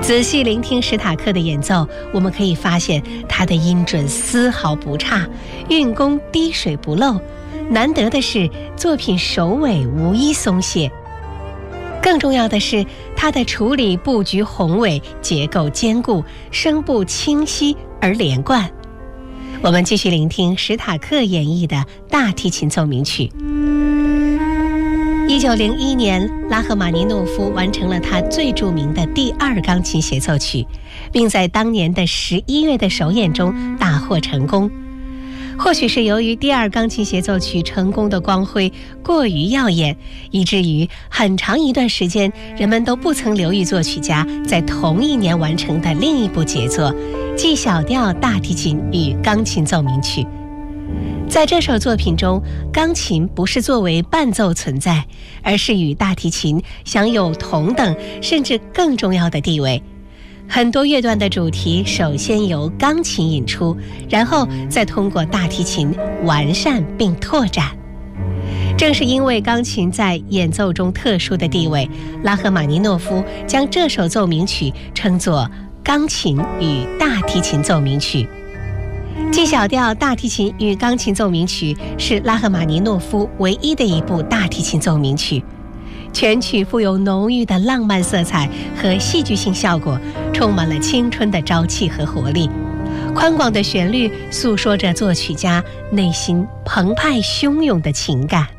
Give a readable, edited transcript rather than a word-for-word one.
仔细聆听史塔克的演奏，我们可以发现他的音准丝毫不差，韵功滴水不漏。难得的是，作品首尾无一松懈。更重要的是，他的处理布局宏伟，结构坚固，声部清晰而连贯。我们继续聆听史塔克演绎的大提琴奏鸣曲。1901年，拉赫玛尼诺夫完成了他最著名的第二钢琴协奏曲，并在当年的11月的首演中大获成功。或许是由于第二钢琴协奏曲成功的光辉过于耀眼，以至于很长一段时间人们都不曾留意作曲家在同一年完成的另一部杰作《G 小调大提琴与钢琴奏鸣曲》。在这首作品中，钢琴不是作为伴奏存在，而是与大提琴享有同等甚至更重要的地位。很多乐段的主题首先由钢琴引出，然后再通过大提琴完善并拓展。正是因为钢琴在演奏中特殊的地位，拉赫玛尼诺夫将这首奏鸣曲称作钢琴与大提琴奏鸣曲。G 小调大提琴与钢琴奏鸣曲是拉赫玛尼诺夫唯一的一部大提琴奏鸣曲，全曲富有浓郁的浪漫色彩和戏剧性效果，充满了青春的朝气和活力。宽广的旋律诉说着作曲家内心澎湃汹涌的情感。